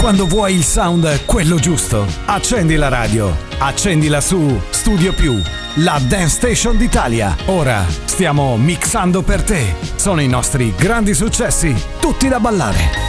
Quando vuoi il sound, quello giusto, accendi la radio, accendila su Studio Più, la Dance Station d'Italia. Ora stiamo mixando per te. Sono i nostri grandi successi, tutti da ballare.